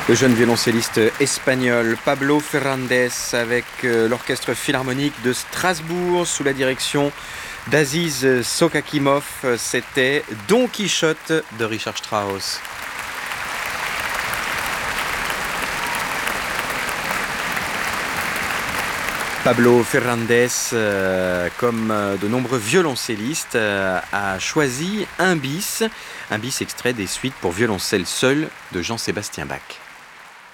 Le jeune violoncelliste espagnol Pablo Ferrandés avec l'Orchestre Philharmonique de Strasbourg sous la direction d'Aziz Sokakimov. C'était Don Quichotte de Richard Strauss. Pablo Ferrandés, comme de nombreux violoncellistes, a choisi un bis extrait des suites pour violoncelle seul de Jean-Sébastien Bach.